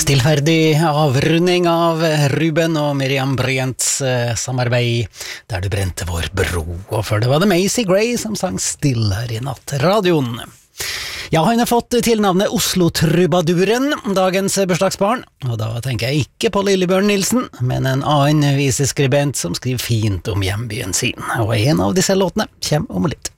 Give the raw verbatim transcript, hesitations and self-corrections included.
Stillferdig avrunding av Ruben og Miriam Bryants eh, samarbeid Der du brente vår bro. Og før det var det Macy Gray som sang Still her i nattradioen. Ja, han har fått tilnavnet Oslo-trubaduren, dagens bursdagsbarn. Og da tenker jeg ikke på Lillebjørn Nilsen, men en annen viseskribent som skriver fint om hjembyen sin. Og en av disse låtene kommer om litt.